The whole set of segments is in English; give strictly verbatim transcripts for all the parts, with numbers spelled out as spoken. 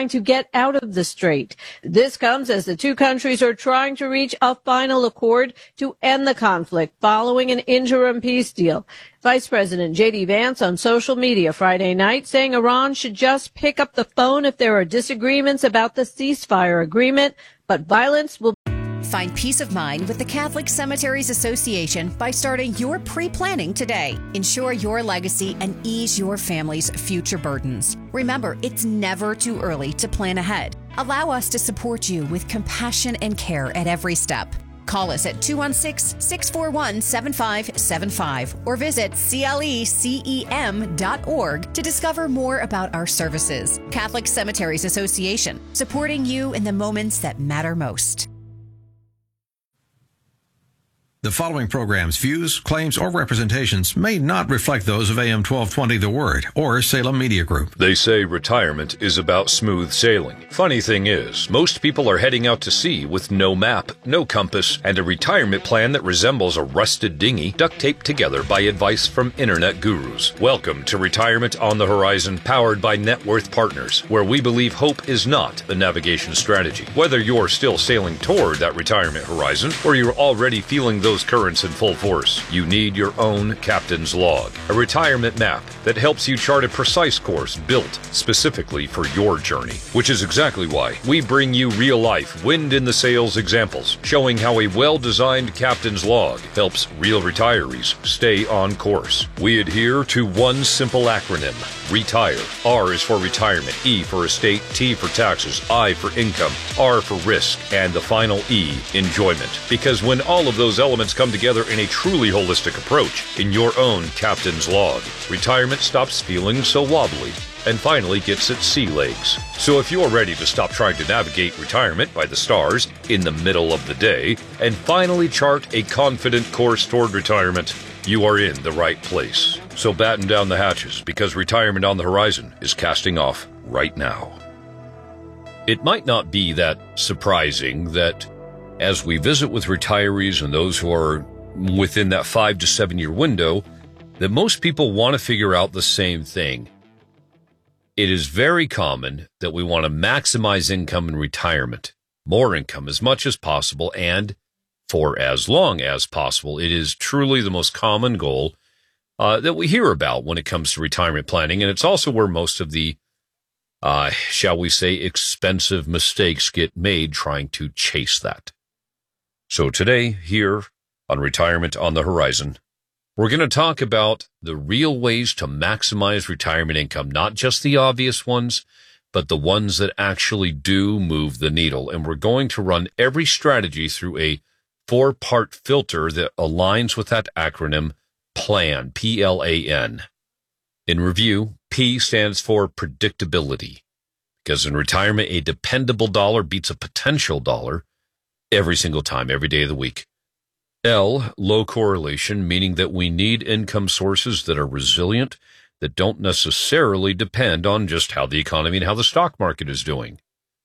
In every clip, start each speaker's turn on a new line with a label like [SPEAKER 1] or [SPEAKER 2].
[SPEAKER 1] trying to get out of the strait. This comes as the two countries are trying to reach a final accord to end the conflict following an interim peace deal. Vice President J D Vance on social media Friday night saying Iran should just pick up the phone if there are disagreements about the ceasefire agreement, but violence will.
[SPEAKER 2] Find peace of mind with the Catholic Cemeteries Association by starting your pre-planning today. Ensure your legacy and ease your family's future burdens. Remember, it's never too early to plan ahead. Allow us to support you with compassion and care at every step. Call us at two one six, six four one, seven five seven five or visit C L E C E M dot org to discover more about our services. Catholic Cemeteries Association, supporting you in the moments that matter most.
[SPEAKER 3] The following program's views, claims, or representations may not reflect those of A M twelve twenty The Word or Salem Media Group.
[SPEAKER 4] They say retirement is about smooth sailing. Funny thing is, most people are heading out to sea with no map, no compass, and a retirement plan that resembles a rusted dinghy duct taped together by advice from internet gurus. Welcome to Retirement on the Horizon, powered by Net Worth Partners, where we believe hope is not a navigation strategy. Whether you're still sailing toward that retirement horizon or you're already feeling those currents in full force, you need your own captain's log, a retirement map that helps you chart a precise course built specifically for your journey, which is exactly why we bring you real-life wind in the sails examples showing how a well-designed captain's log helps real retirees stay on course. We adhere to one simple acronym: RETIRE. R is for retirement, E for estate, T for taxes, I for income, R for risk, and the final E, enjoyment. Because when all of those elements come together in a truly holistic approach in your own captain's log, retirement stops feeling so wobbly and finally gets its sea legs. So if you're ready to stop trying to navigate retirement by the stars in the middle of the day and finally chart a confident course toward retirement, you are in the right place. So batten down the hatches, because Retirement on the Horizon is casting off right now. It might not be that surprising that as we visit with retirees and those who are within that five to seven year window, that most people want to figure out the same thing. It is very common that we want to maximize income in retirement, more income as much as possible and for as long as possible. It is truly the most common goal uh, that we hear about when it comes to retirement planning, and it's also where most of the, uh, shall we say, expensive mistakes get made trying to chase that. So today, here on Retirement on the Horizon, we're going to talk about the real ways to maximize retirement income, not just the obvious ones, but the ones that actually do move the needle. And we're going to run every strategy through a four-part filter that aligns with that acronym PLAN, P L A N. In review, P stands for predictability, because in retirement, a dependable dollar beats a potential dollar every single time, every day of the week. L, low correlation, meaning that we need income sources that are resilient, that don't necessarily depend on just how the economy and how the stock market is doing.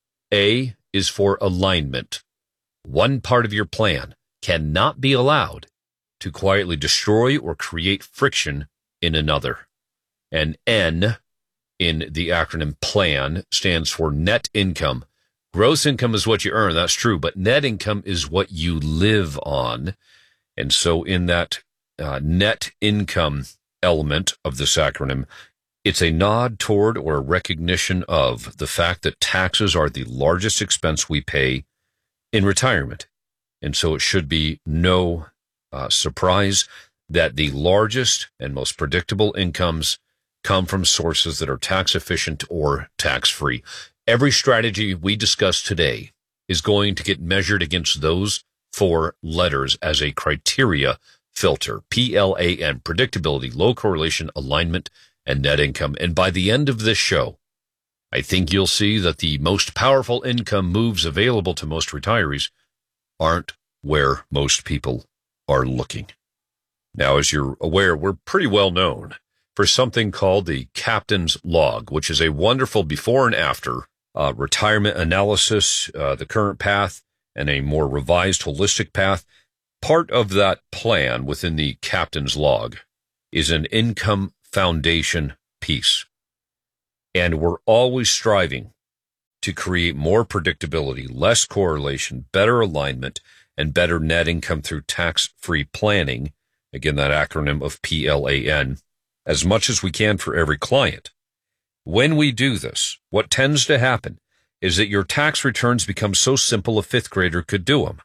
[SPEAKER 4] A is for alignment. One part of your plan cannot be allowed to quietly destroy or create friction in another. And N in the acronym PLAN stands for net income. Gross income is what you earn, that's true, but net income is what you live on. And so in that uh, net income element of this acronym, it's a nod toward or a recognition of the fact that taxes are the largest expense we pay in retirement. And so it should be no uh, surprise that the largest and most predictable incomes come from sources that are tax efficient or tax free. Every strategy we discuss today is going to get measured against those four letters as a criteria filter. P L A N, predictability, low correlation, alignment, and net income. And by the end of this show, I think you'll see that the most powerful income moves available to most retirees aren't where most people are looking. Now, as you're aware, we're pretty well known for something called the Captain's Log, which is a wonderful before and after Uh, retirement analysis, uh, the current path, and a more revised holistic path. Part of that plan within the Captain's Log is an income foundation piece. And we're always striving to create more predictability, less correlation, better alignment, and better net income through tax-free planning. Again, that acronym of P L A N, as much as we can for every client. When we do this, what tends to happen is that your tax returns become so simple a fifth grader could do them.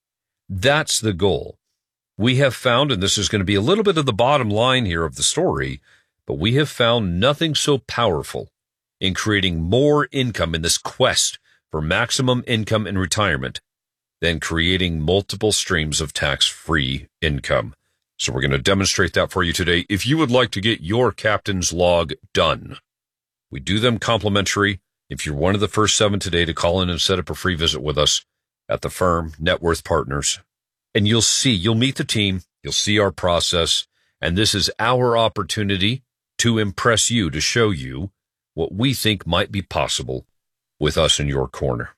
[SPEAKER 4] That's the goal. We have found, and this is going to be a little bit of the bottom line here of the story, but we have found nothing so powerful in creating more income in this quest for maximum income in retirement than creating multiple streams of tax-free income. So we're going to demonstrate that for you today. If you would like to get your captain's log done, we do them complimentary. If you're one of the first seven today to call in and set up a free visit with us at the firm, Net Worth Partners, and you'll see, you'll meet the team, you'll see our process, and this is our opportunity to impress you, to show you what we think might be possible with us in your corner.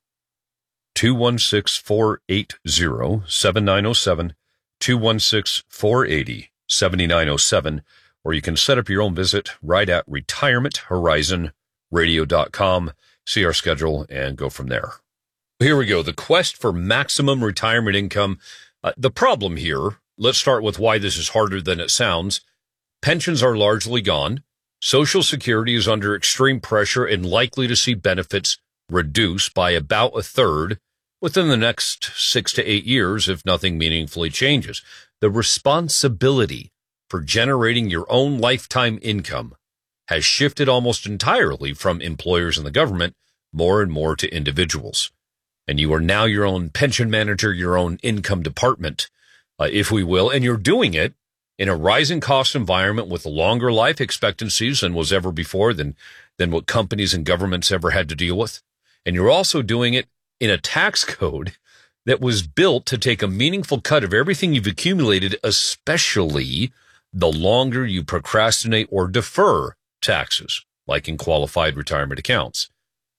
[SPEAKER 4] two one six, four eight zero, seven nine zero seven, two one six, four eight zero, seven nine zero seven, or you can set up your own visit right at retirement horizon radio dot com, see our schedule, and go from there. Here we go. The quest for maximum retirement income. Uh, the problem here, let's start with why this is harder than it sounds. Pensions are largely gone. Social Security is under extreme pressure and likely to see benefits reduced by about a third within the next six to eight years if nothing meaningfully changes. The responsibility for generating your own lifetime income has shifted almost entirely from employers and the government more and more to individuals. And you are now your own pension manager, your own income department, uh, if we will, and you're doing it in a rising cost environment with longer life expectancies than was ever before, than, than what companies and governments ever had to deal with. And you're also doing it in a tax code that was built to take a meaningful cut of everything you've accumulated, especially the longer you procrastinate or defer taxes, like in qualified retirement accounts.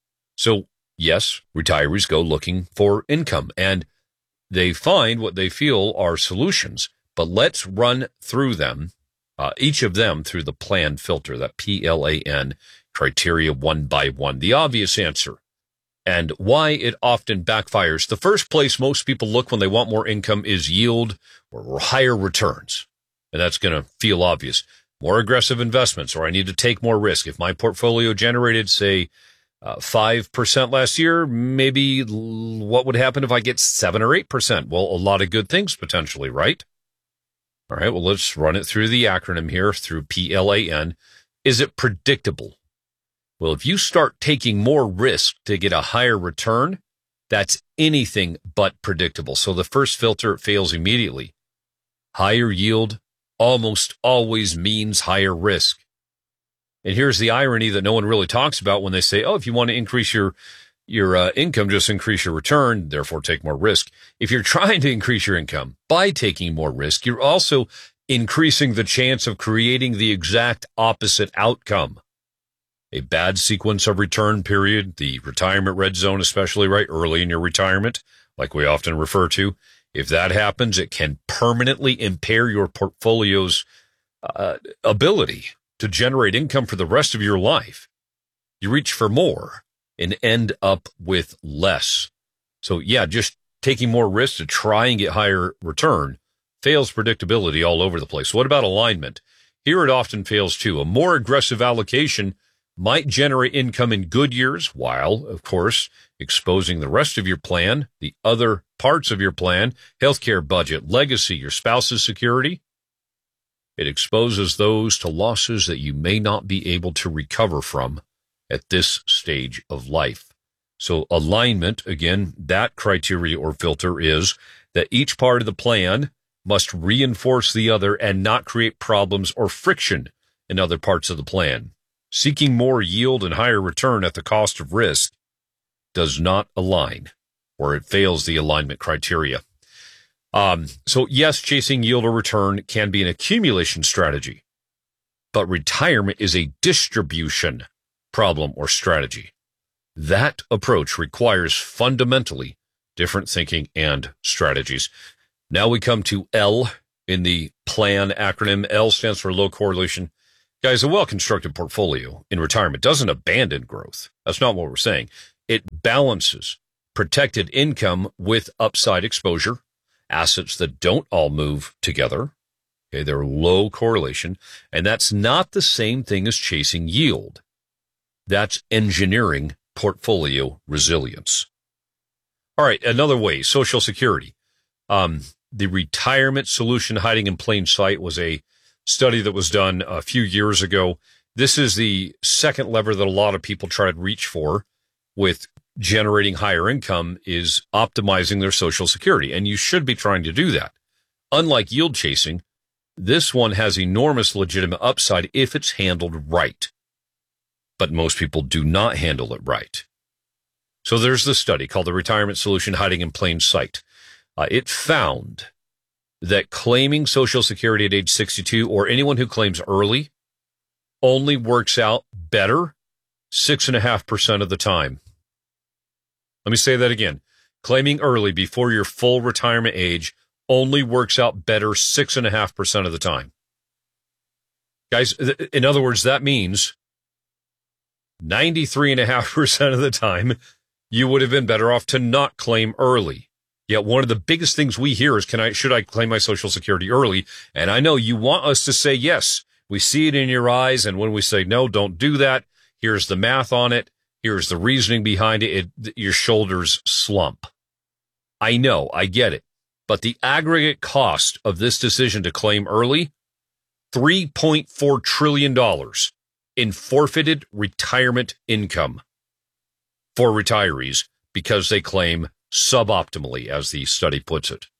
[SPEAKER 4] So, yes, retirees go looking for income, and they find what they feel are solutions. But let's run through them, uh, each of them through the plan filter, that P L A N criteria one by one. The obvious answer and why it often backfires. The first place most people look when they want more income is yield or higher returns. And that's going to feel obvious. More aggressive investments, or I need to take more risk. If my portfolio generated, say, uh, five percent last year, maybe what would happen if I get seven or eight percent? Well, a lot of good things potentially, right? All right, well, let's run it through the acronym here, through P L A N. Is it predictable? Well, if you start taking more risk to get a higher return, that's anything but predictable. So the first filter fails immediately. Higher yield almost always means higher risk. And here's the irony that no one really talks about when they say, oh, if you want to increase your your uh, income, just increase your return, therefore take more risk. If you're trying to increase your income by taking more risk, you're also increasing the chance of creating the exact opposite outcome. A bad sequence of return period, the retirement red zone, especially right early in your retirement, like we often refer to. If that happens, it can permanently impair your portfolio's uh, ability to generate income for the rest of your life. You reach for more and end up with less. So yeah, just taking more risk to try and get higher return fails predictability all over the place. What about alignment? Here it often fails too. A more aggressive allocation might generate income in good years, while, of course, exposing the rest of your plan, the other parts of your plan, healthcare budget, legacy, your spouse's security. It exposes those to losses that you may not be able to recover from at this stage of life. So alignment, again, that criteria or filter is that each part of the plan must reinforce the other and not create problems or friction in other parts of the plan. Seeking more yield and higher return at the cost of risk does not align, or it fails the alignment criteria. Um, so yes, chasing yield or return can be an accumulation strategy, but retirement is a distribution problem or strategy. That approach requires fundamentally different thinking and strategies. Now we come to L in the PLAN acronym. L stands for low correlation. Guys, a well-constructed portfolio in retirement doesn't abandon growth. That's not what we're saying. It balances protected income with upside exposure, assets that don't all move together. Okay, they're low correlation, and that's not the same thing as chasing yield. That's engineering portfolio resilience. All right, another way, Social Security. Um, the retirement solution hiding in plain sight was a study that was done a few years ago. This is the second lever that a lot of people try to reach for with generating higher income, is optimizing their Social Security. And you should be trying to do that. Unlike yield chasing, this one has enormous legitimate upside if it's handled right. But most people do not handle it right. So there's the study called the Retirement Solution Hiding in Plain Sight. Uh, it found that claiming Social Security at age sixty-two, or anyone who claims early, only works out better six point five percent of the time. Let me say that again. Claiming early before your full retirement age only works out better six point five percent of the time. Guys, in other words, that means ninety-three point five percent of the time, you would have been better off to not claim early. Yet one of the biggest things we hear is, can I, should I claim my Social Security early? And I know you want us to say yes. We see it in your eyes. And when we say, no, don't do that. Here's the math on it. Here's the reasoning behind it. it your shoulders slump. I know, I get it. But the aggregate cost of this decision to claim early, three point four trillion dollars in forfeited retirement income for retirees because they claim suboptimally, as the study puts it.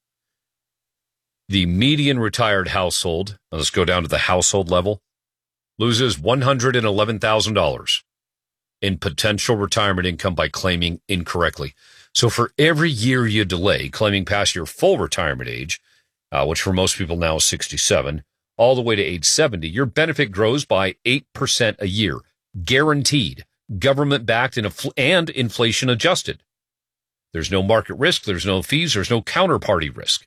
[SPEAKER 4] The median retired household, let's go down to the household level, loses one hundred eleven thousand dollars in potential retirement income by claiming incorrectly. So for every year you delay claiming past your full retirement age, uh, which for most people now is sixty-seven, all the way to age seventy, your benefit grows by eight percent a year, guaranteed, government-backed and, infl- and inflation-adjusted. There's no market risk, there's no fees, there's no counterparty risk.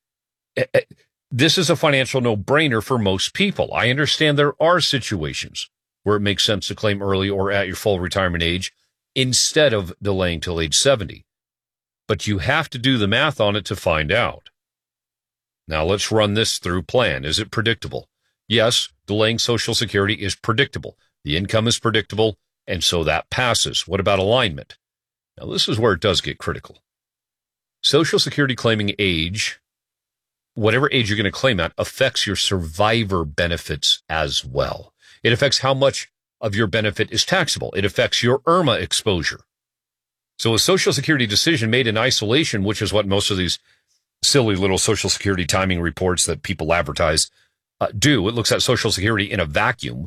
[SPEAKER 4] This is a financial no-brainer for most people. I understand there are situations where it makes sense to claim early or at your full retirement age instead of delaying till age seventy. But you have to do the math on it to find out. Now let's run this through plan. Is it predictable? Yes, delaying Social Security is predictable. The income is predictable, and so that passes. What about alignment? Now this is where it does get critical. Social Security claiming age, whatever age you're going to claim at, affects your survivor benefits as well. It affects how much of your benefit is taxable. It affects your I R M A exposure. So a Social Security decision made in isolation, which is what most of these silly little Social Security timing reports that people advertise uh, do, it looks at Social Security in a vacuum,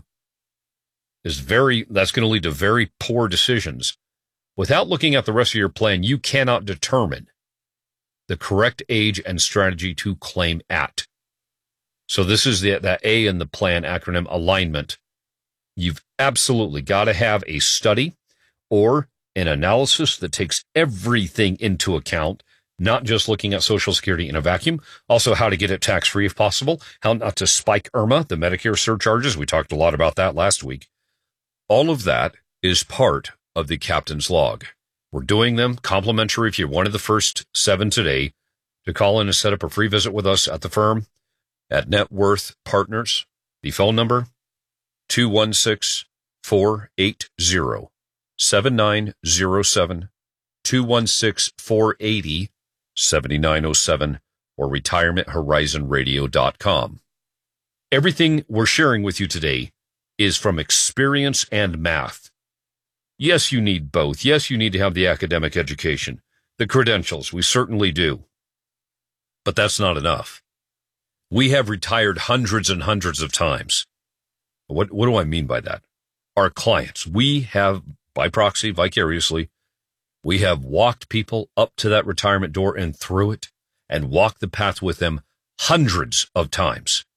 [SPEAKER 4] is very, that's going to lead to very poor decisions. Without looking at the rest of your plan, you cannot determine the correct age and strategy to claim at. So this is the, that A in the plan acronym, alignment. You've absolutely got to have a study or an analysis that takes everything into account, not just looking at Social Security in a vacuum, also how to get it tax-free if possible, how not to spike I R M A, the Medicare surcharges. We talked a lot about that last week. All of that is part of the Captain's Log. We're doing them complimentary if you're one of the first seven today to call in and set up a free visit with us at the firm at Net Worth Partners. The phone number, two one six, four eight zero, seven nine zero seven, two one six, four eight zero, seven nine zero seven, or retirement horizon radio dot com. Everything we're sharing with you today is from experience and math. Yes, you need both. Yes, you need to have the academic education, the credentials. We certainly do. But that's not enough. We have retired hundreds and hundreds of times. What, what do I mean by that? Our clients, we have, by proxy, vicariously, we have walked people up to that retirement door and through it and walked the path with them hundreds of times.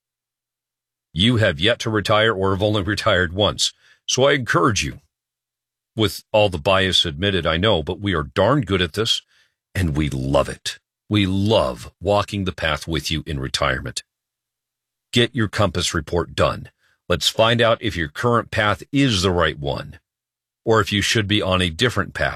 [SPEAKER 4] You have yet to retire or have only retired once. So I encourage you, with all the bias admitted, I know, but we are darn good at this, and we love it. We love walking the path with you in retirement. Get your Compass report done. Let's find out if your current path is the right one, or if you should be on a different path,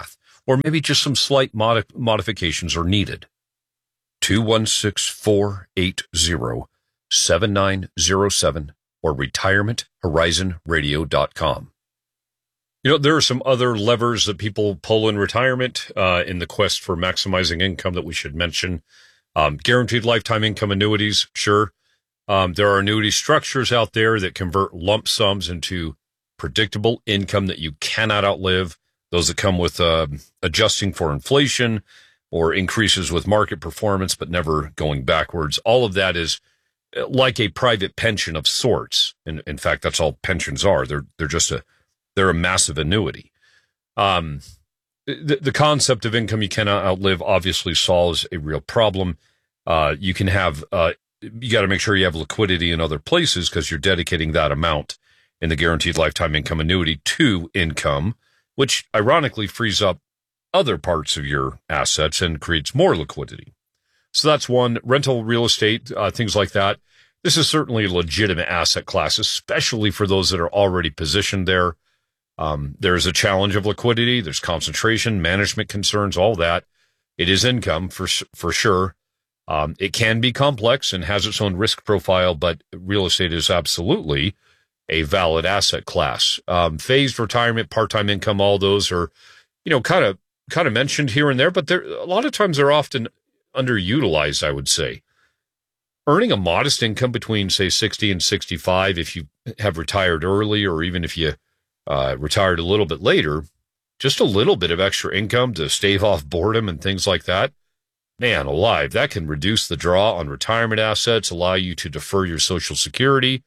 [SPEAKER 4] or maybe just some slight modi- modifications are needed. two one six, four eight zero, seven nine zero seven or retirement horizon radio dot com. You know, there are some other levers that people pull in retirement uh, in the quest for maximizing income that we should mention. Um, guaranteed lifetime income annuities, sure. Um, there are annuity structures out there that convert lump sums into predictable income that you cannot outlive. Those that come with uh, adjusting for inflation or increases with market performance, but never going backwards. All of that is like a private pension of sorts. In, in fact, that's all pensions are. They're they're just a they're a massive annuity. Um, the, the concept of income you cannot outlive obviously solves a real problem. Uh, you can have uh, you got to make sure you have liquidity in other places because you're dedicating that amount in the guaranteed lifetime income annuity to income, which ironically frees up other parts of your assets and creates more liquidity. So that's one. Rental real estate, uh, things like that. This is certainly a legitimate asset class, especially for those that are already positioned there. Um, there's a challenge of liquidity. There's concentration, management concerns, all that. It is income for for sure. Um, it can be complex and has its own risk profile, but real estate is absolutely a valid asset class. Um, phased retirement, part-time income, all those are, you know, kind of kind of mentioned here and there, but they're a lot of times they're often underutilized, I would say. Earning a modest income between, say, sixty and sixty-five, if you have retired early, or even if you uh, retired a little bit later, just a little bit of extra income to stave off boredom and things like that. Man alive, that can reduce the draw on retirement assets, allow you to defer your Social Security,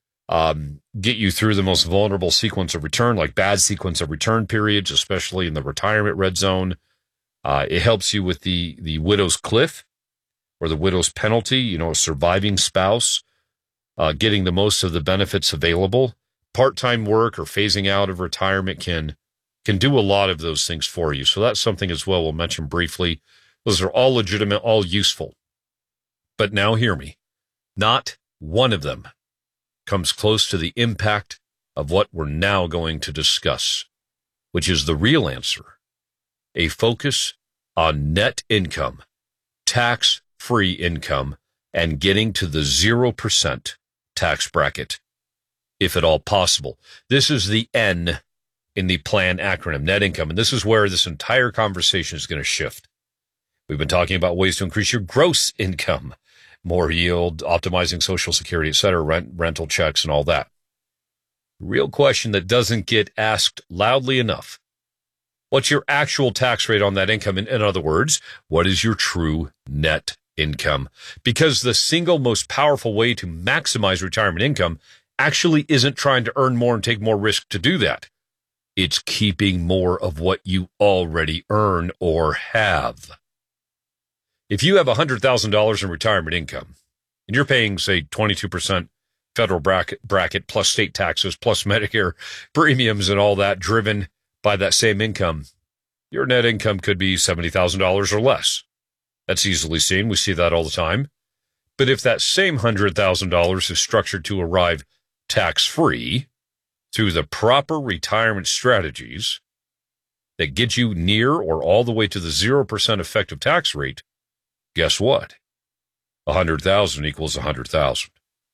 [SPEAKER 4] um, get you through the most vulnerable sequence of return, like bad sequence of return periods, especially in the retirement red zone. Uh, it helps you with the, the widow's cliff or the widow's penalty, you know, a surviving spouse, uh, getting the most of the benefits available. Part-time work or phasing out of retirement can, can do a lot of those things for you. So that's something as well we'll mention briefly. Those are all legitimate, all useful. But now hear me. Not one of them comes close to the impact of what we're now going to discuss, which is the real answer. A focus on net income, tax-free income, and getting to the zero percent tax bracket, if at all possible. This is the N in the PLAN acronym, net income, and this is where this entire conversation is going to shift. We've been talking about ways to increase your gross income, more yield, optimizing Social Security, et cetera, rent, rental checks, and all that. Real question that doesn't get asked loudly enough. What's your actual tax rate on that income? In, in other words, what is your true net income? Because the single most powerful way to maximize retirement income actually isn't trying to earn more and take more risk to do that. It's keeping more of what you already earn or have. If you have one hundred thousand dollars in retirement income and you're paying, say, twenty-two percent federal bracket, bracket plus state taxes plus Medicare premiums and all that driven by that same income, your net income could be seventy thousand dollars or less. That's easily seen. We see that all the time. But if that same one hundred thousand dollars is structured to arrive tax-free through the proper retirement strategies that get you near or all the way to the zero percent effective tax rate, guess what? one hundred thousand equals one hundred thousand.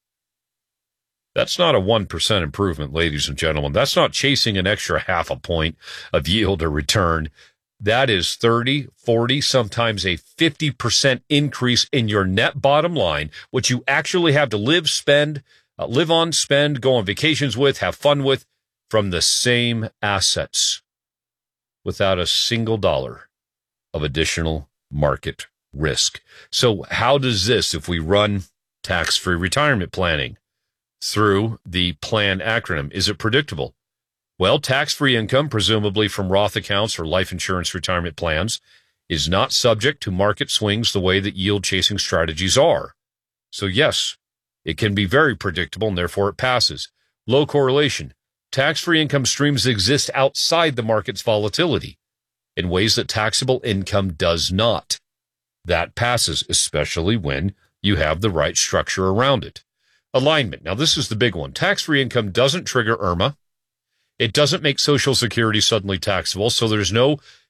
[SPEAKER 4] That's not a one percent improvement, ladies and gentlemen. That's not chasing an extra half a point of yield or return. That is thirty, forty, sometimes a fifty percent increase in your net bottom line, which you actually have to live, spend, uh, live on, spend, go on vacations with, have fun with, from the same assets without a single dollar of additional market risk. So how does this, if we run tax-free retirement planning through the PLAN acronym, is it predictable? Well, tax-free income, presumably from Roth accounts or life insurance retirement plans, is not subject to market swings the way that yield-chasing strategies are. So yes, it can be very predictable and therefore it passes. Low correlation. Tax-free income streams exist outside the market's volatility in ways that taxable income does not. That passes, especially when you have the right structure around it. Alignment. Now, this is the big one. Tax-free income doesn't trigger I R M A. It doesn't make Social Security suddenly taxable, so there's no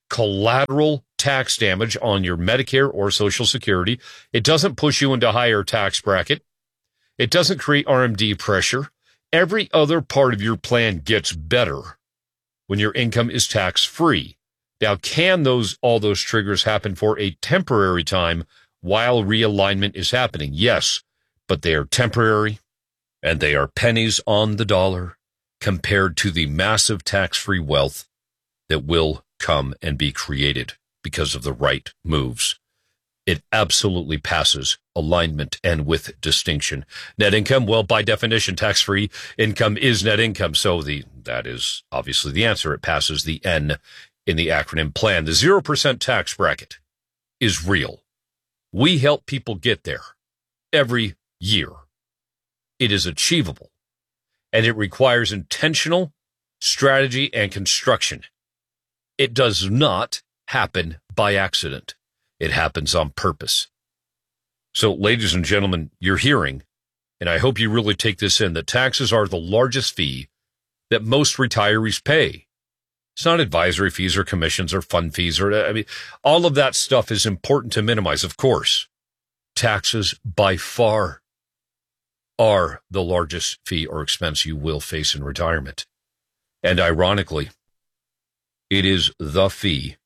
[SPEAKER 4] collateral tax damage on your Medicare or Social Security. It doesn't push you into a higher tax bracket. It doesn't create R M D pressure. Every other part of your plan gets better when your income is tax-free. Now, can those all those triggers happen for a temporary time while realignment is happening? Yes, but they are temporary, and they are pennies on the dollar compared to the massive tax-free wealth that will come and be created because of the right moves. It absolutely passes alignment and with distinction. Net income, well, by definition, tax-free income is net income. So the that is obviously the answer. It passes the N in the acronym plan. The zero percent tax bracket is real. We help people get there every year. It is achievable, and it requires intentional strategy and construction. It does not happen by accident. It happens on purpose. So, ladies and gentlemen, you're hearing, and I hope you really take this in, that taxes are the largest fee that most retirees pay. It's not advisory fees or commissions or fund fees or, I mean, all of that stuff is important to minimize, of course. Taxes by far are the largest fee or expense you will face in retirement. And ironically, it is the fee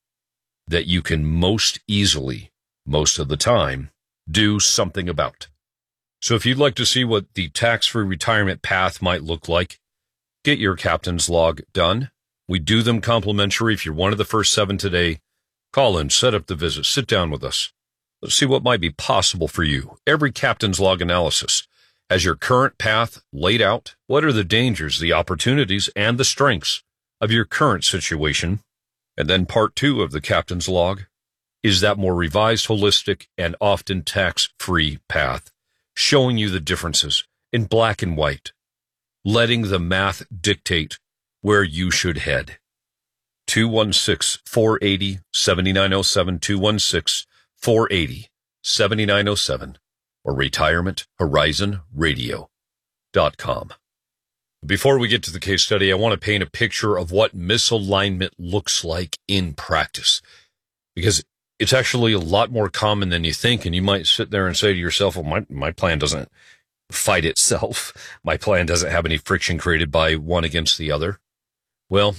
[SPEAKER 4] that you can most easily, most of the time, do something about. So if you'd like to see what the tax-free retirement path might look like, get your captain's log done. We do them complimentary. If you're one of the first seven today, call in, set up the visit, sit down with us. Let's see what might be possible for you. Every captain's log analysis has your current path laid out. What are the dangers, the opportunities, and the strengths of your current situation? And then part two of the captain's log is that more revised, holistic, and often tax-free path, showing you the differences in black and white, letting the math dictate where you should head. two one six, four eight zero, seven nine zero seven, two one six, four eight zero, seven nine zero seven, or retirement horizon radio dot com. Before we get to the case study, I want to paint a picture of what misalignment looks like in practice, because it's actually a lot more common than you think, and you might sit there and say to yourself, well, my, my plan doesn't fight itself. My plan doesn't have any friction created by one against the other. Well,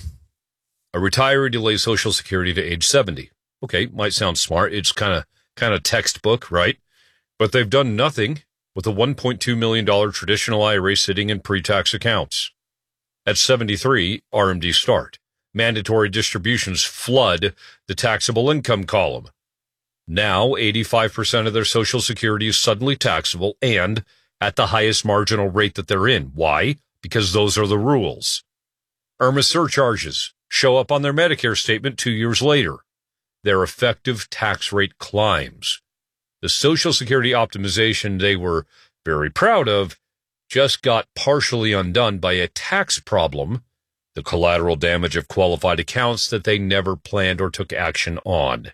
[SPEAKER 4] a retiree delays Social Security to age seventy. Okay, might sound smart. It's kind of kind of textbook, right? But they've done nothing with a one point two million dollars traditional I R A sitting in pre-tax accounts. At seventy-three, R M D start. Mandatory distributions flood the taxable income column. Now, eighty-five percent of their Social Security is suddenly taxable and at the highest marginal rate that they're in. Why? Because those are the rules. I R M A surcharges show up on their Medicare statement two years later. Their effective tax rate climbs. The Social Security optimization they were very proud of just got partially undone by a tax problem, the collateral damage of qualified accounts that they never planned or took action on.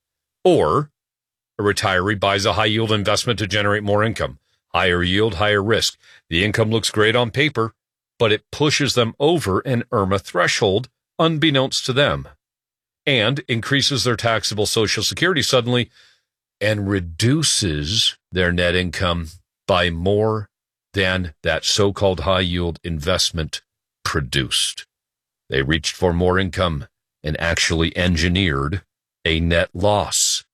[SPEAKER 4] Or a retiree buys a high-yield investment to generate more income. Higher yield, higher risk. The income looks great on paper, but it pushes them over an I R M A threshold unbeknownst to them and increases their taxable Social Security suddenly and reduces their net income by more than that so-called high-yield investment produced. They reached for more income and actually engineered a net loss.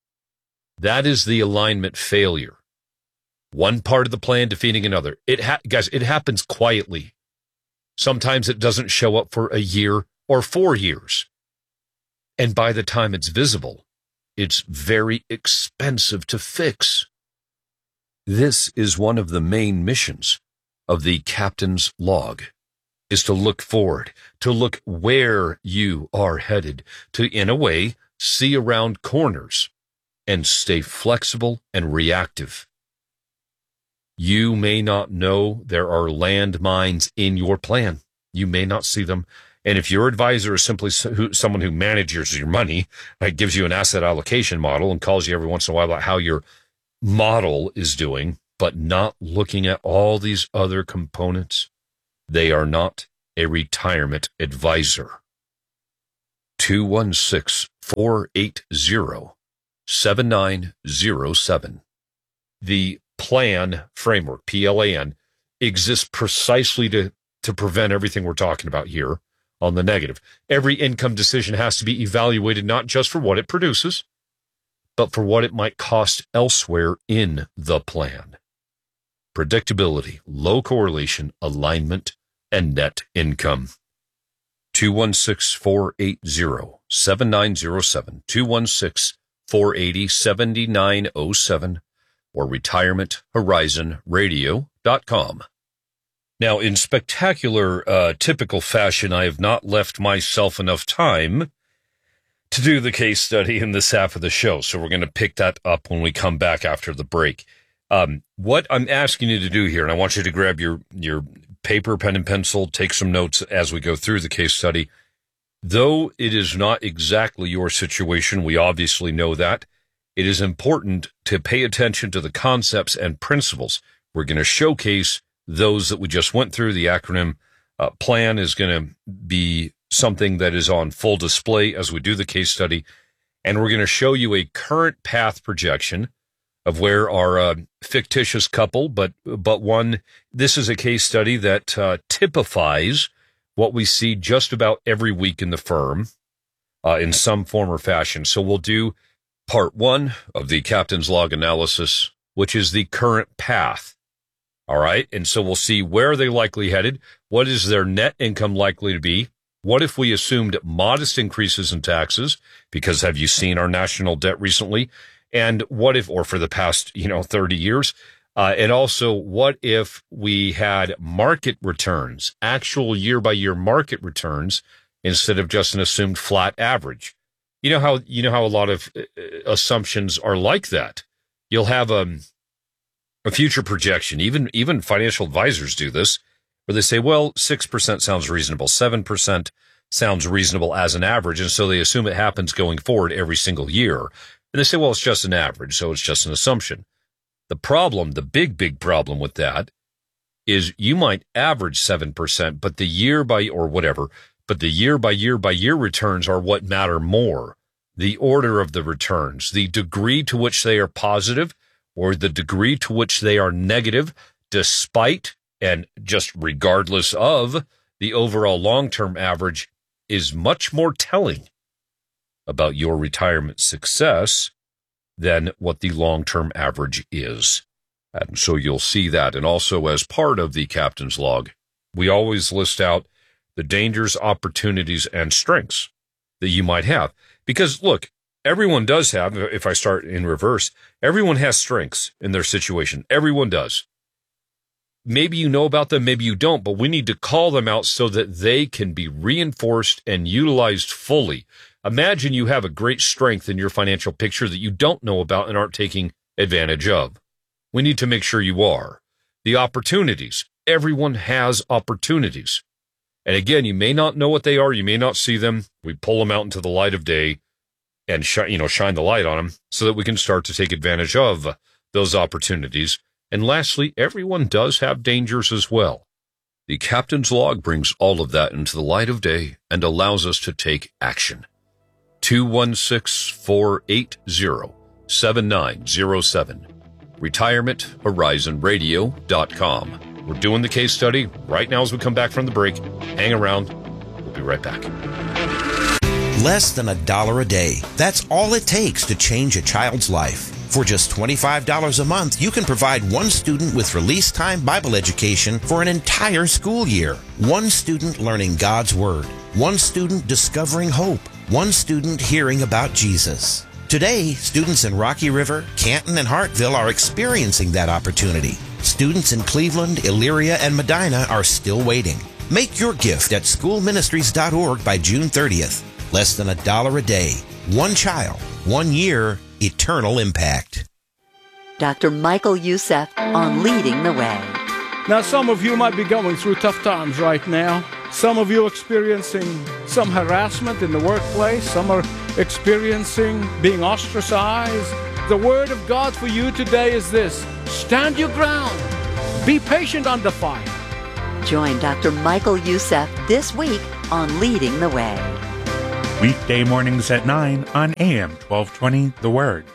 [SPEAKER 4] That is the alignment failure. One part of the plan defeating another. It ha- guys, it happens quietly. Sometimes it doesn't show up for a year or four years. And by the time it's visible, it's very expensive to fix. This is one of the main missions of the captain's log, is to look forward, to look where you are headed, to, in a way, see around corners and stay flexible and reactive. You may not know there are landmines in your plan. You may not see them. And if your advisor is simply someone who manages your money, like gives you an asset allocation model and calls you every once in a while about how your model is doing, but not looking at all these other components, they are not a retirement advisor. two one six, four eight zero, seven nine zero seven. The plan framework, P L A N, exists precisely to, to prevent everything we're talking about here on the negative. Every income decision has to be evaluated not just for what it produces, but for what it might cost elsewhere in the plan. Predictability, low correlation, alignment, and net income. two one six, four eight zero, seven nine zero seven, two one six, four eight zero, seven nine zero seven, or retirement horizon radio dot com. Now, in spectacular, uh, typical fashion, I have not left myself enough time to do the case study in this half of the show, so we're going to pick that up when we come back after the break. Um, what I'm asking you to do here, and I want you to grab your, your paper, pen, and pencil, take some notes as we go through the case study. Though it is not exactly your situation, we obviously know that, it is important to pay attention to the concepts and principles. We're going to showcase those that we just went through. The acronym uh, plan is going to be something that is on full display as we do the case study. And we're going to show you a current path projection of where our uh, fictitious couple, but but one, this is a case study that uh, typifies what we see just about every week in the firm uh, in some form or fashion. So we'll do part one of the captain's log analysis, which is the current path. All right. And so we'll see where are they likely headed. What is their net income likely to be? What if we assumed modest increases in taxes? Because have you seen our national debt recently? And what if, or for the past, you know, thirty years? Uh, and also, what if we had market returns, actual year by year market returns, instead of just an assumed flat average? You know how, you know how a lot of uh, assumptions are like that. You'll have a, a future projection. Even, even financial advisors do this, where they say, well, six percent sounds reasonable. seven percent sounds reasonable as an average. And so they assume it happens going forward every single year. And they say, well, it's just an average, so it's just an assumption. The problem, the big, big problem with that is you might average seven percent, but the year by, or whatever, but the year by year by year returns are what matter more. The order of the returns, the degree to which they are positive or the degree to which they are negative, despite and just regardless of the overall long-term average, is much more telling about your retirement success than what the long-term average is. And so you'll see that. And also as part of the captain's log, we always list out the dangers, opportunities, and strengths that you might have. Because look, everyone does have, if I start in reverse, everyone has strengths in their situation. Everyone does. Maybe you know about them, maybe you don't, but we need to call them out so that they can be reinforced and utilized fully. Imagine you have a great strength in your financial picture that you don't know about and aren't taking advantage of. We need to make sure you are. The opportunities. Everyone has opportunities. And again, you may not know what they are. You may not see them. We pull them out into the light of day and sh- you know, shine the light on them so that we can start to take advantage of those opportunities. And lastly, everyone does have dangers as well. The captain's log brings all of that into the light of day and allows us to take action. two one six, four eight zero, seven nine zero seven. retirement horizon radio dot com. We're doing the case study right now as we come back from the break. Hang around. We'll be right back.
[SPEAKER 5] Less than a dollar a day. That's all it takes to change a child's life. For just twenty-five dollars a month, you can provide one student with release time Bible education for an entire school year. One student learning God's Word. One student discovering hope. One student hearing about Jesus. Today, students in Rocky River, Canton, and Hartville are experiencing that opportunity. Students in Cleveland, Elyria, and Medina are still waiting. Make your gift at school ministries dot org by June thirtieth. Less than a dollar a day. One child, one year, eternal impact.
[SPEAKER 6] Doctor Michael Youssef on Leading the Way.
[SPEAKER 7] Now, some of you might be going through tough times right now. Some of you experiencing some harassment in the workplace. Some are experiencing being ostracized. The word of God for you today is this: stand your ground. Be patient under fire.
[SPEAKER 6] Join Doctor Michael Youssef this week on Leading the Way.
[SPEAKER 8] Weekday mornings at nine on A M twelve twenty, The Word.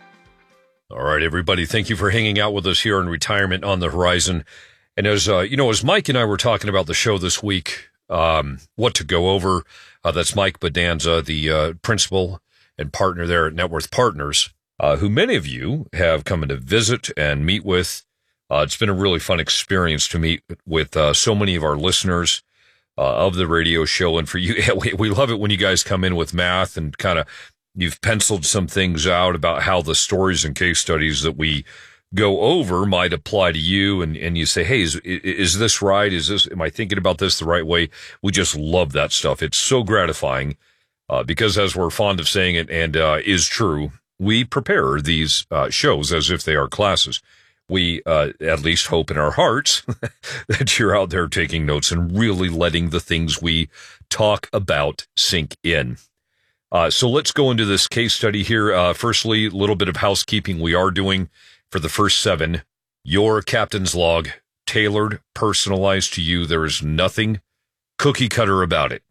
[SPEAKER 4] All right, everybody, thank you for hanging out with us here on Retirement on the Horizon. And as, uh, you know, as Mike and I were talking about the show this week, um, what to go over, uh, that's Mike Bedanza, the uh, principal and partner there at Net Worth Partners, uh, who many of you have come in to visit and meet with. Uh, it's been a really fun experience to meet with uh, so many of our listeners uh, of the radio show. And for you, we, we love it when you guys come in with math and kind of you've penciled some things out about how the stories and case studies that we go over might apply to you. And, and you say, hey, is, is this right? Is this, am I thinking about this the right way? We just love that stuff. It's so gratifying uh, because as we're fond of saying it and uh, is true, we prepare these uh, shows as if they are classes. We uh, at least hope in our hearts that you're out there taking notes and really letting the things we talk about sink in. Uh, so let's go into this case study here. Uh, firstly, a little bit of housekeeping we are doing for the first seven. Your captain's log, tailored, personalized to you. There is nothing cookie cutter about it.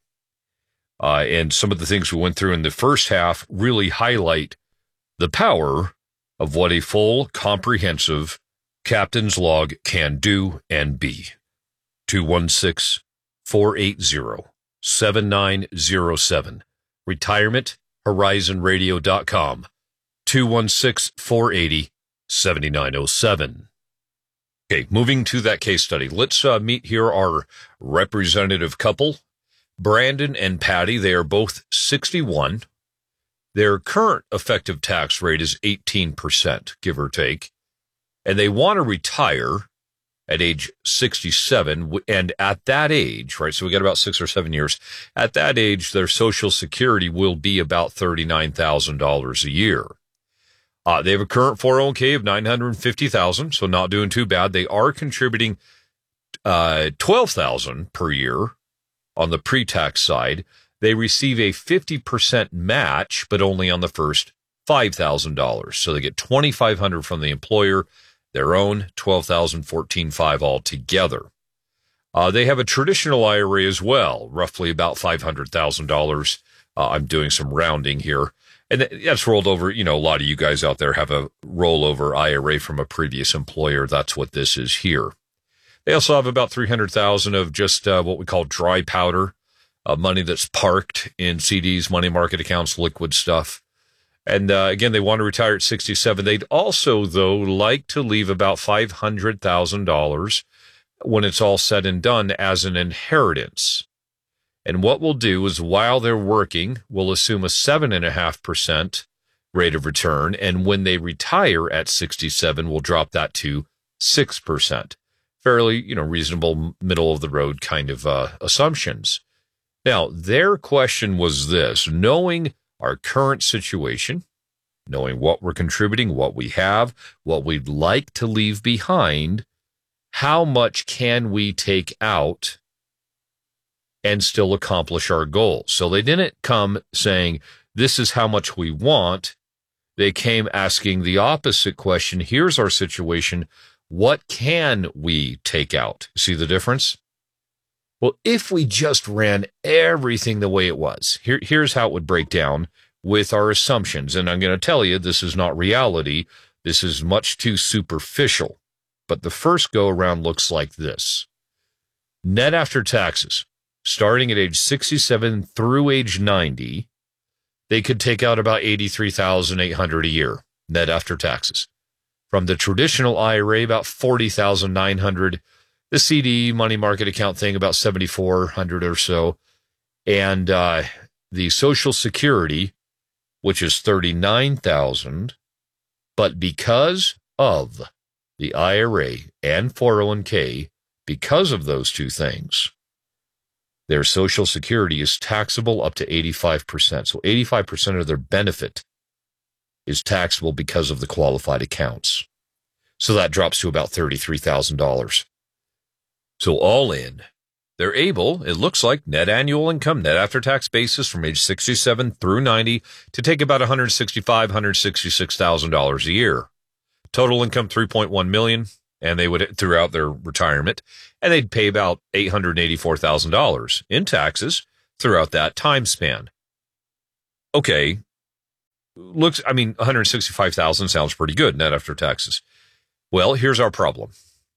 [SPEAKER 4] Uh, and some of the things we went through in the first half really highlight the power of what a full, comprehensive captain's log can do and be. two one six, four eight zero, seven nine zero seven. retirement horizon radio dot com, two one six, four eight zero, seven nine zero seven. Okay, moving to that case study. Let's uh, meet here our representative couple, Brandon and Patty. They are both sixty-one. Their current effective tax rate is eighteen percent, give or take. And they want to retire at age sixty-seven, and at that age, right, so we got about six or seven years, at that age, their Social Security will be about thirty-nine thousand dollars a year. Uh, they have a current four oh one k of nine hundred fifty thousand dollars, so not doing too bad. They are contributing uh, twelve thousand dollars per year on the pre-tax side. They receive a fifty percent match, but only on the first five thousand dollars. So they get twenty-five hundred dollars from the employer, their own twelve thousand fourteen five altogether. Uh, they have a traditional I R A as well, roughly about five hundred thousand dollars. Uh, I'm doing some rounding here. And that's rolled over. You know, a lot of you guys out there have a rollover I R A from a previous employer. That's what this is here. They also have about three hundred thousand dollars of just uh, what we call dry powder, uh, money that's parked in C Ds, money market accounts, liquid stuff. And uh, again, they want to retire at sixty-seven. They'd also, though, like to leave about five hundred thousand dollars when it's all said and done as an inheritance. And what we'll do is while they're working, we'll assume a seven point five percent rate of return. And when they retire at sixty-seven, we'll drop that to six percent. Fairly, you know, reasonable, middle of the road kind of uh, assumptions. Now, their question was this: knowing our current situation, knowing what we're contributing, what we have, what we'd like to leave behind, how much can we take out and still accomplish our goals? So they didn't come saying, this is how much we want. They came asking the opposite question. Here's our situation. What can we take out? See the difference? Well, if we just ran everything the way it was, here, here's how it would break down with our assumptions. And I'm going to tell you, this is not reality. This is much too superficial. But the first go around looks like this. Net after taxes, starting at age sixty-seven through age ninety, they could take out about eighty-three thousand eight hundred dollars a year, net after taxes. From the traditional I R A, about forty thousand nine hundred dollars. The C D money market account thing, about seventy-four hundred or so. And uh, the Social Security, which is thirty-nine thousand. But because of the I R A and four oh one k, because of those two things, their Social Security is taxable up to eighty-five percent. So eighty-five percent of their benefit is taxable because of the qualified accounts. So that drops to about thirty-three thousand dollars. So all in, they're able, it looks like, net annual income, net after tax basis from age sixty-seven through ninety to take about one hundred sixty-five thousand dollars, one hundred sixty-six thousand dollars a year. Total income three point one million dollars, and they would, throughout their retirement, and they'd pay about eight hundred eighty-four thousand dollars in taxes throughout that time span. okay, looks, I mean, one hundred sixty-five thousand sounds pretty good net after taxes. Well, here's our problem.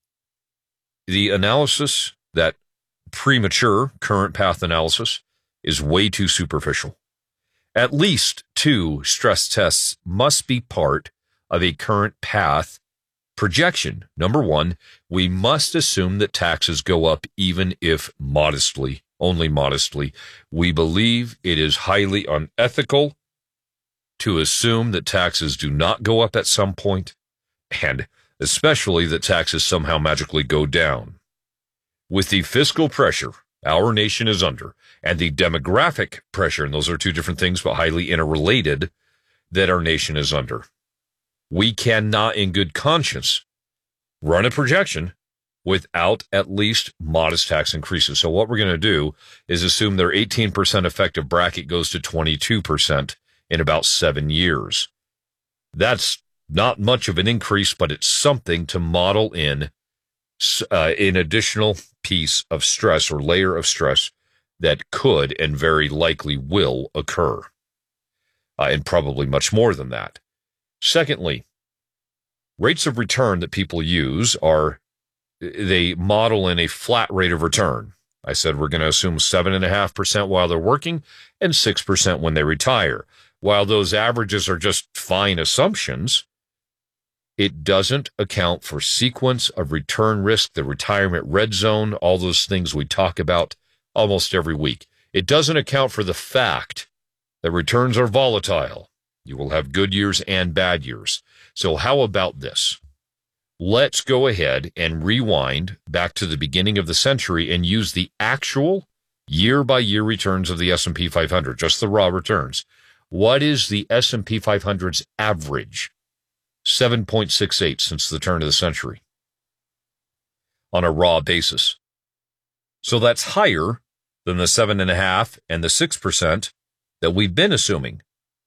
[SPEAKER 4] The analysis, that premature current path analysis, is way too superficial. At least two stress tests must be part of a current path projection. Number one, we must assume that taxes go up even if modestly, only modestly. We believe it is highly unethical to assume that taxes do not go up at some point, and especially that taxes somehow magically go down. With the fiscal pressure our nation is under, and the demographic pressure, and those are two different things but highly interrelated, that our nation is under, we cannot in good conscience run a projection without at least modest tax increases. So what we're going to do is assume their eighteen percent effective bracket goes to twenty-two percent in about seven years. That's not much of an increase, but it's something to model in uh, an additional piece of stress or layer of stress that could and very likely will occur, uh, and probably much more than that. Secondly, rates of return that people use are, they model in a flat rate of return. I said we're going to assume seven point five percent while they're working and six percent when they retire. While those averages are just fine assumptions, it doesn't account for sequence of return risk, the retirement red zone, all those things we talk about almost every week. It doesn't account for the fact that returns are volatile. You will have good years and bad years. So how about this? Let's go ahead and rewind back to the beginning of the century and use the actual year-by-year returns of the S and P five hundred, just the raw returns. What is the S and P five hundred's average? seven point six eight since the turn of the century on a raw basis. So that's higher than the seven point five and the six percent that we've been assuming.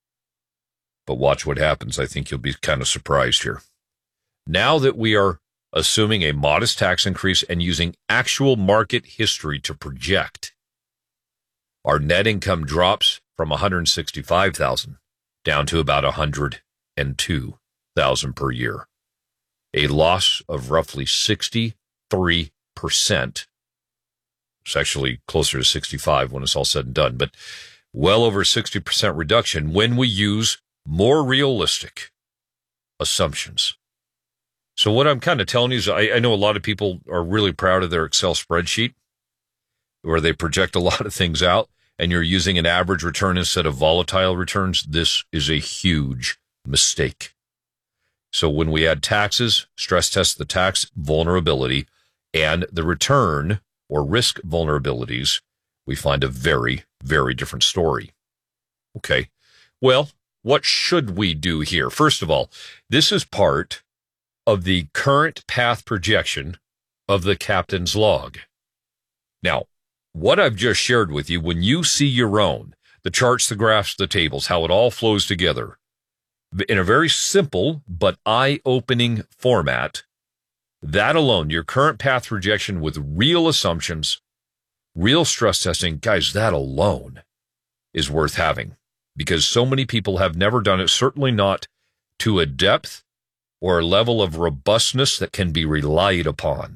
[SPEAKER 4] But watch what happens. I think you'll be kind of surprised here. Now that we are assuming a modest tax increase and using actual market history to project, our net income drops from one hundred sixty-five thousand down to about one hundred two thousand per year. A loss of roughly sixty-three percent. It's actually closer to sixty-five when it's all said and done, but well over sixty percent reduction when we use more realistic assumptions. So what I'm kind of telling you is I, I know a lot of people are really proud of their Excel spreadsheet where they project a lot of things out and you're using an average return instead of volatile returns. This is a huge mistake. So when we add taxes, stress test the tax vulnerability and the return or risk vulnerabilities, we find a very, very different story. Okay. Well, what should we do here? First of all, this is part of the current path projection of the captain's log. Now, what I've just shared with you, when you see your own, the charts, the graphs, the tables, how it all flows together, in a very simple but eye-opening format, that alone, your current path projection with real assumptions, real stress testing, guys, that alone is worth having because so many people have never done it, certainly not to a depth or a level of robustness that can be relied upon.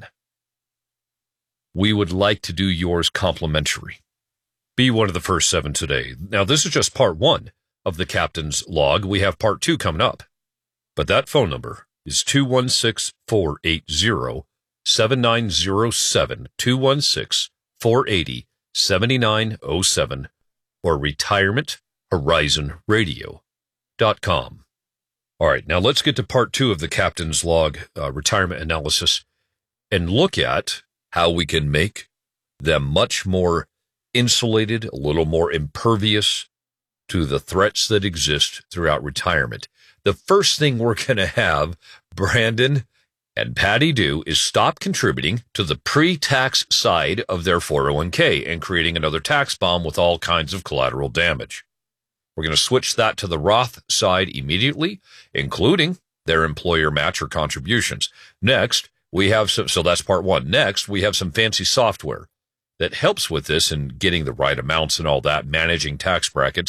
[SPEAKER 4] We would like to do yours complimentary. Be one of the first seven today. Now, this is just part one of the captain's log. We have part two coming up. But that phone number is two one six, four eight zero, seven nine zero seven, two one six, four eight zero, seven nine zero seven, or retirement horizon radio dot com. All right, now let's get to part two of the captain's log uh, retirement analysis and look at how we can make them much more insulated, a little more impervious to the threats that exist throughout retirement. The first thing we're going to have Brandon and Patty do is stop contributing to the pre-tax side of their four oh one k and creating another tax bomb with all kinds of collateral damage. We're going to switch that to the Roth side immediately, including their employer match or contributions. Next, we have some, so that's part one. Next, we have some fancy software that helps with this and getting the right amounts and all that, managing tax brackets.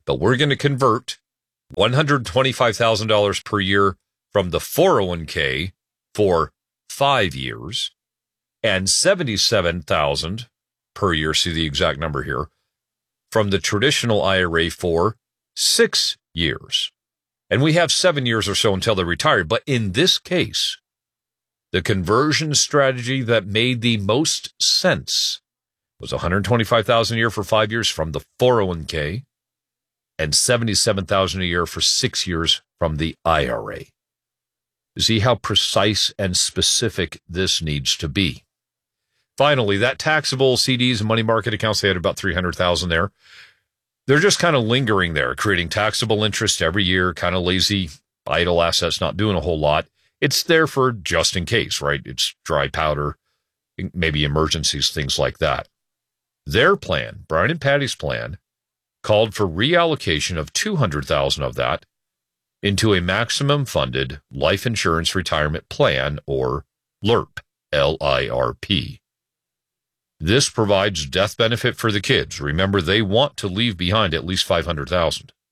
[SPEAKER 4] but we're going to convert one hundred twenty-five thousand dollars per year from the four oh one k for five years and seventy-seven thousand dollars per year, see the exact number here, from the traditional I R A for six years. And we have seven years or so until they're retired. But in this case, the conversion strategy that made the most sense was one hundred twenty-five thousand dollars a year for five years from the four oh one k and seventy-seven thousand dollars a year for six years from the I R A. See how precise and specific this needs to be. Finally, that taxable C Ds and money market accounts, they had about three hundred thousand dollars there. They're just kind of lingering there, creating taxable interest every year, kind of lazy, idle assets, not doing a whole lot. It's there for just in case, right? It's dry powder, maybe emergencies, things like that. Their plan, Brian and Patty's plan, called for reallocation of two hundred thousand dollars of that into a maximum funded life insurance retirement plan, or LIRP, L I R P. This provides death benefit for the kids. Remember, they want to leave behind at least five hundred thousand dollars.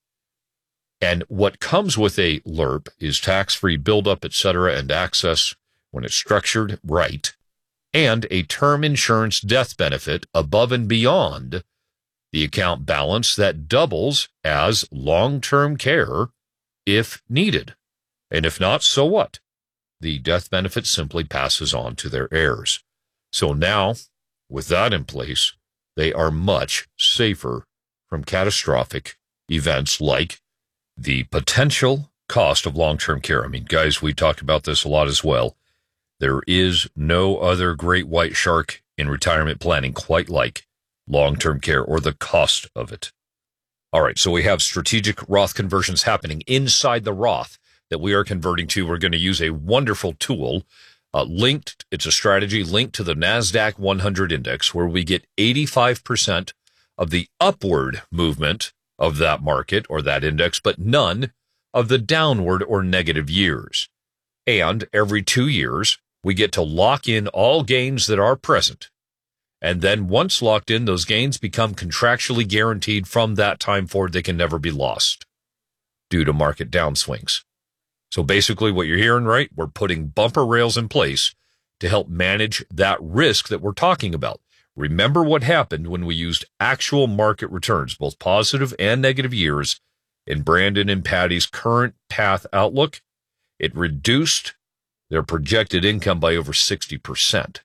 [SPEAKER 4] And what comes with a LIRP is tax-free buildup, et cetera, and access when it's structured right, and a term insurance death benefit above and beyond the account balance that doubles as long-term care if needed. And if not, so what? The death benefit simply passes on to their heirs. So now, with that in place, they are much safer from catastrophic events like the potential cost of long-term care. I mean, guys, we talked about this a lot as well. There is no other great white shark in retirement planning quite like long-term care or the cost of it. All right, so we have strategic Roth conversions happening inside the Roth that we are converting to. We're going to use a wonderful tool uh, linked. It's a strategy linked to the NASDAQ one hundred index, where we get eighty-five percent of the upward movement of that market or that index, but none of the downward or negative years. And every two years, we get to lock in all gains that are present. And then once locked in, those gains become contractually guaranteed from that time forward. They can never be lost due to market downswings. So basically what you're hearing, right? We're putting bumper rails in place to help manage that risk that we're talking about. Remember what happened when we used actual market returns, both positive and negative years, in Brandon and Patty's current path outlook. It reduced their projected income by over sixty percent.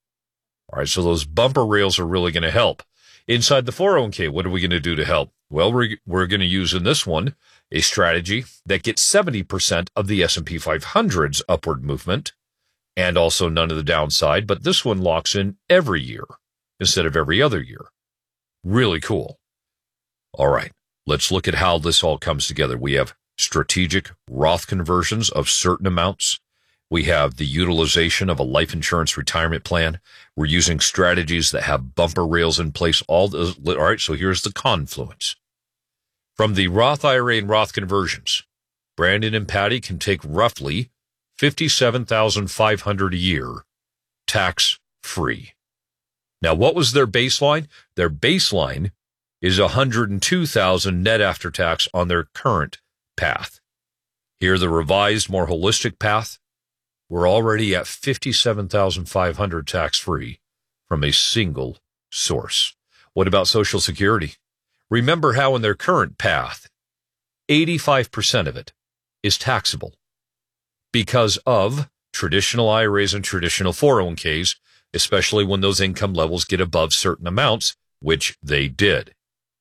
[SPEAKER 4] All right, so those bumper rails are really going to help. Inside the four oh one k, what are we going to do to help? Well, we're, we're going to use in this one a strategy that gets seventy percent of the S and P five hundred's upward movement and also none of the downside, but this one locks in every year instead of every other year. Really cool. All right, let's look at how this all comes together. We have strategic Roth conversions of certain amounts. We have the utilization of a life insurance retirement plan. We're using strategies that have bumper rails in place. All the, all right, so here's the confluence. From the Roth I R A and Roth conversions, Brandon and Patty can take roughly fifty-seven thousand five hundred dollars a year, tax-free. Now, what was their baseline? Their baseline is one hundred two thousand dollars net after tax on their current path. Here, the revised, more holistic path, we're already at fifty-seven thousand five hundred dollars tax-free from a single source. What about Social Security? Remember how in their current path, eighty-five percent of it is taxable because of traditional I R As and traditional four oh one k's, especially when those income levels get above certain amounts, which they did.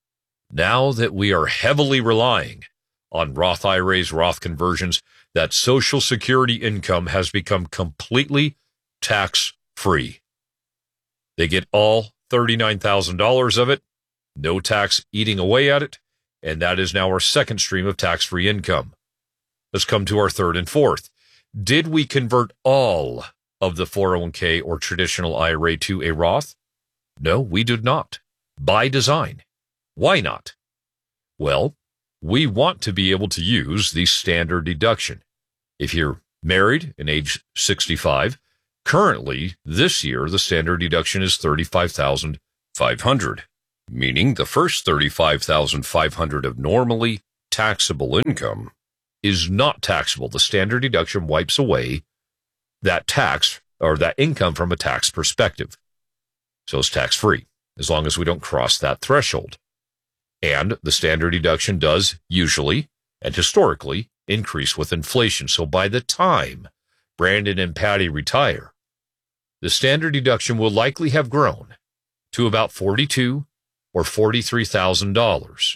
[SPEAKER 4] Now that we are heavily relying on Roth I R As, Roth conversions, that Social Security income has become completely tax-free. They get all thirty-nine thousand dollars of it, no tax eating away at it, and that is now our second stream of tax-free income. Let's come to our third and fourth. Did we convert all of the four oh one k or traditional I R A to a Roth? No, we did not. By design. Why not? Well, we want to be able to use the standard deduction. If you're married and age sixty-five, currently this year the standard deduction is thirty-five thousand five hundred dollars. meaning the first thirty-five thousand five hundred dollars of normally taxable income is not taxable. The standard deduction wipes away that tax or that income from a tax perspective. So it's tax-free as long as we don't cross that threshold. And the standard deduction does usually and historically increase with inflation. So by the time Brandon and Patty retire, the standard deduction will likely have grown to about forty-two thousand dollars or forty-three thousand dollars.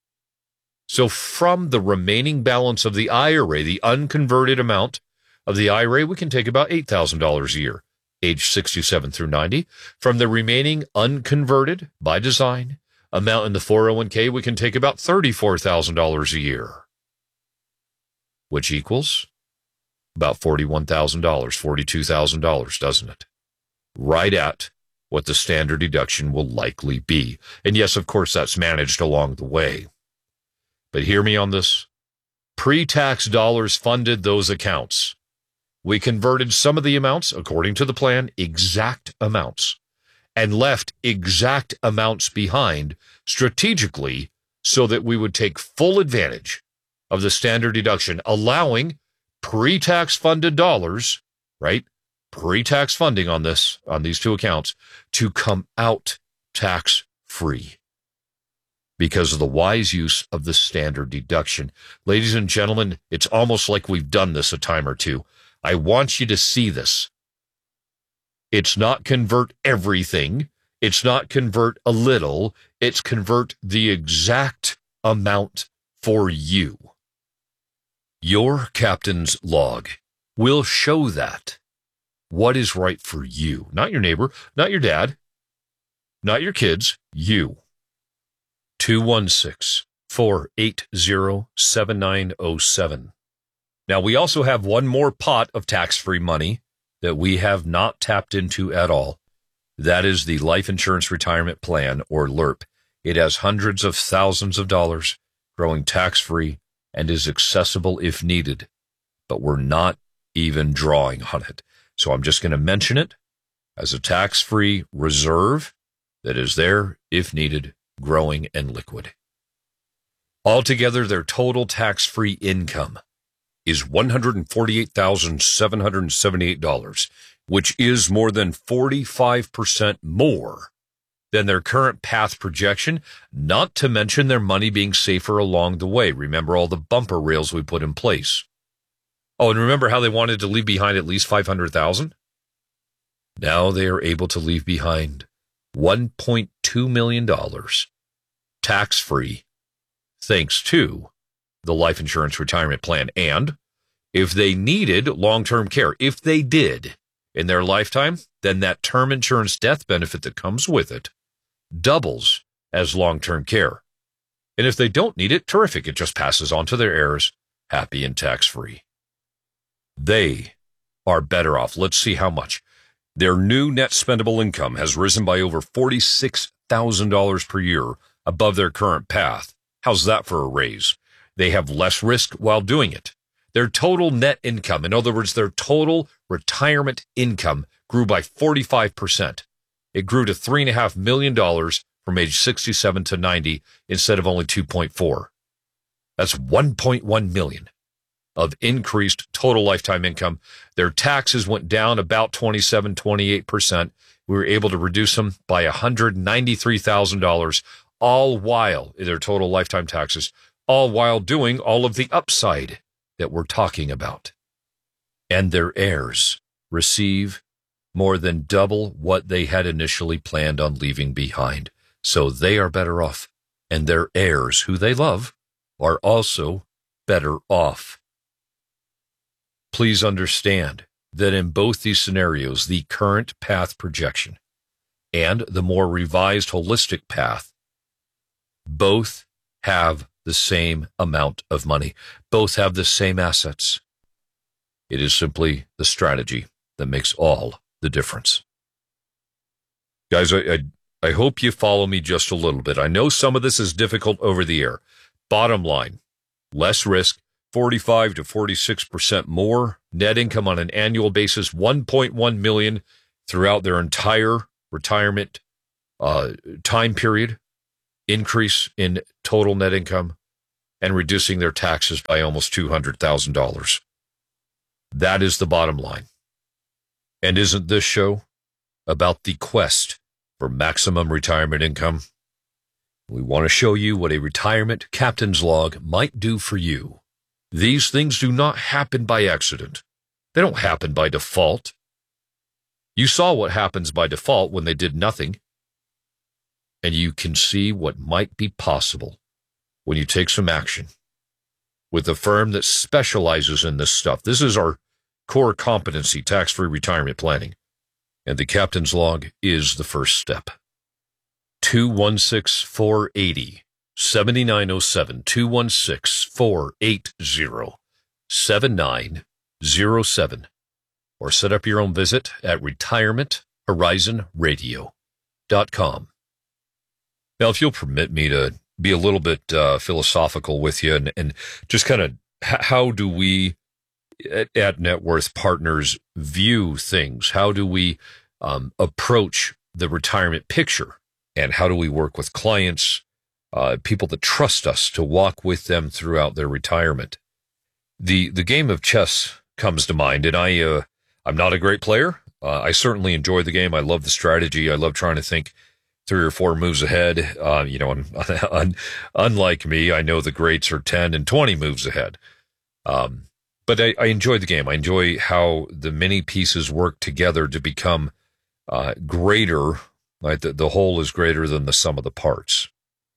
[SPEAKER 4] So from the remaining balance of the I R A, the unconverted amount of the I R A, we can take about eight thousand dollars a year, age sixty-seven through ninety. From the remaining unconverted, by design, amount in the four oh one k, we can take about thirty-four thousand dollars a year, which equals about forty-one thousand dollars, forty-two thousand dollars, doesn't it? Right at what the standard deduction will likely be. And yes, of course, that's managed along the way. But hear me on this. Pre-tax dollars funded those accounts. We converted some of the amounts, according to the plan, exact amounts, and left exact amounts behind strategically so that we would take full advantage of the standard deduction, allowing pre-tax funded dollars, right? Pre-tax funding on this, on these two accounts, to come out tax-free because of the wise use of the standard deduction. Ladies and gentlemen, it's almost like we've done this a time or two. I want you to see this. It's not convert everything. It's not convert a little. It's convert the exact amount for you. Your captain's log will show that. What is right for you? Not your neighbor, not your dad, not your kids, you. two one six, four eight zero, seven nine zero seven. Now, we also have one more pot of tax-free money that we have not tapped into at all. That is the Life Insurance Retirement Plan, or L I R P. It has hundreds of thousands of dollars growing tax-free and is accessible if needed, but we're not even drawing on it. So I'm just going to mention it as a tax-free reserve that is there if needed, growing and liquid. Altogether, their total tax-free income is one hundred forty-eight thousand seven hundred seventy-eight dollars, which is more than forty-five percent more than their current path projection, not to mention their money being safer along the way. Remember all the bumper rails we put in place. Oh, and remember how they wanted to leave behind at least five hundred thousand dollars? Now they are able to leave behind one point two million dollars tax-free, thanks to the Life Insurance Retirement Plan. And if they needed long-term care, if they did in their lifetime, then that term insurance death benefit that comes with it doubles as long-term care. And if they don't need it, terrific. It just passes on to their heirs, happy and tax-free. They are better off. Let's see how much. Their new net spendable income has risen by over forty-six thousand dollars per year above their current path. How's that for a raise? They have less risk while doing it. Their total net income, in other words, their total retirement income, grew by forty-five percent. It grew to three point five million dollars from age sixty-seven to ninety instead of only two point four. That's one point one million dollars of increased total lifetime income. Their taxes went down about twenty-seven, twenty-eight percent. We were able to reduce them by one hundred ninety-three thousand dollars, all while their total lifetime taxes, all while doing all of the upside that we're talking about. And their heirs receive more than double what they had initially planned on leaving behind. So they are better off, and their heirs, who they love, are also better off. Please understand that in both these scenarios, the current path projection and the more revised holistic path both have the same amount of money. Both have the same assets. It is simply the strategy that makes all the difference. Guys, I, I, I hope you follow me just a little bit. I know some of this is difficult over the air. Bottom line, less risk, forty-five to forty-six percent more net income on an annual basis, one point one million dollars throughout their entire retirement uh, time period. increase in total net income, and reducing their taxes by almost two hundred thousand dollars. That is the bottom line. And isn't this show about the quest for maximum retirement income? We want to show you what a retirement captain's log might do for you. These things do not happen by accident. They don't happen by default. You saw what happens by default when they did nothing, and you can see what might be possible when you take some action with a firm that specializes in this stuff. This is our core competency, tax-free retirement planning, and the captain's log is the first step. two one six, four eight zero, seven nine zero seven, two one six, four eight zero, seven nine zero seven, or set up your own visit at retirement horizon radio dot com. Now, if you'll permit me to be a little bit uh, philosophical with you and, and just kind of h- how do we at, at Net Worth Partners view things? How do we um, approach the retirement picture? And how do we work with clients, uh, people that trust us to walk with them throughout their retirement? The the game of chess comes to mind, and I, uh, I'm not a great player. Uh, I certainly enjoy the game. I love the strategy. I love trying to think three or four moves ahead. Uh, you know, un, un, unlike me, I know the greats are ten and twenty moves ahead. Um, but I, I enjoy the game. I enjoy how the many pieces work together to become uh, greater. Right? The, the whole is greater than the sum of the parts.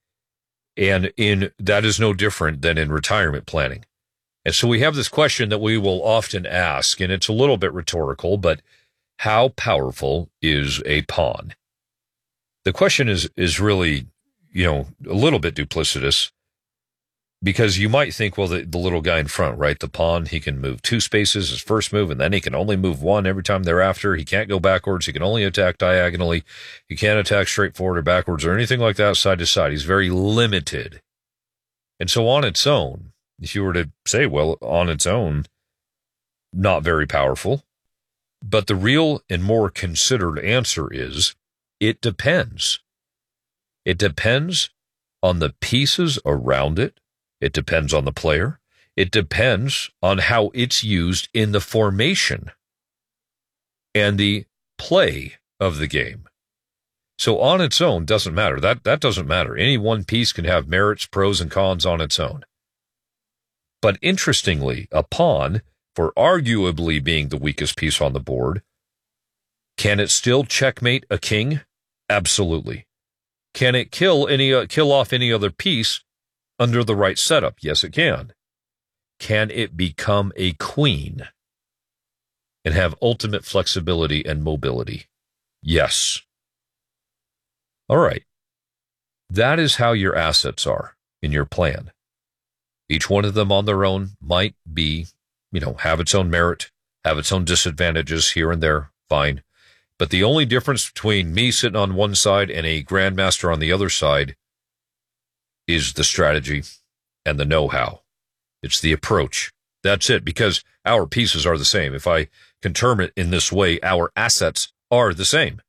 [SPEAKER 4] And in that is no different than in retirement planning. And so we have this question that we will often ask, and it's a little bit rhetorical, but how powerful is a pawn? The question is, is really, you know, a little bit duplicitous, because you might think, well, the, the little guy in front, right? The pawn, he can move two spaces, his first move, and then he can only move one every time thereafter. He can't go backwards. He can only attack diagonally. He can't attack straight forward or backwards or anything like that side to side. He's very limited. And so on its own, if you were to say, well, on its own, not very powerful. But the real and more considered answer is, it depends. It depends on the pieces around it. It depends on the player. It depends on how it's used in the formation and the play of the game. So on its own doesn't matter. That, that doesn't matter. Any one piece can have merits, pros, and cons on its own. But interestingly, a pawn, for arguably being the weakest piece on the board, can it still checkmate a king? Absolutely. Can it kill any uh, kill off any other piece under the right setup? Yes, it can. Can it become a queen and have ultimate flexibility and mobility? Yes. All right. That is how your assets are in your plan. Each one of them on their own might be, you know, have its own merit, have its own disadvantages here and there. Fine. But the only difference between me sitting on one side and a grandmaster on the other side is the strategy and the know-how. It's the approach. That's it, because our pieces are the same. If I can term it in this way, our assets are the same.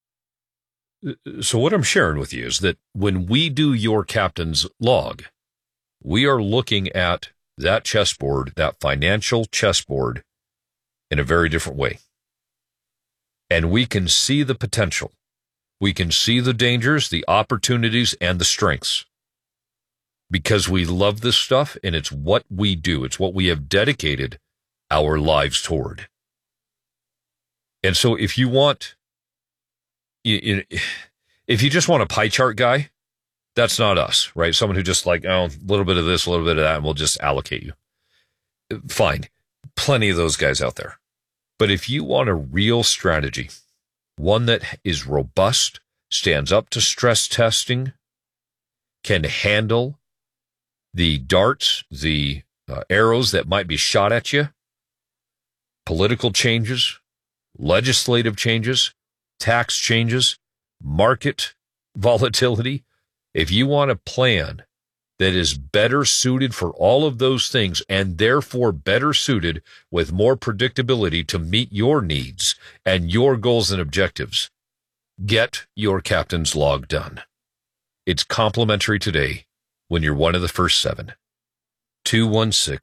[SPEAKER 4] So what I'm sharing with you is that when we do your captain's log, we are looking at that chessboard, that financial chessboard, in a very different way. And we can see the potential. We can see the dangers, the opportunities, and the strengths. Because we love this stuff, and it's what we do. It's what we have dedicated our lives toward. And so if you want, if you just want a pie chart guy, that's not us, right? Someone who just like, oh, a little bit of this, a little bit of that, and we'll just allocate you. Fine. Plenty of those guys out there. But if you want a real strategy, one that is robust, stands up to stress testing, can handle the darts, the uh, arrows that might be shot at you, political changes, legislative changes, tax changes, market volatility, if you want a plan that is better suited for all of those things and therefore better suited with more predictability to meet your needs and your goals and objectives, get your captain's log done. It's complimentary today when you're one of the first seven. two one six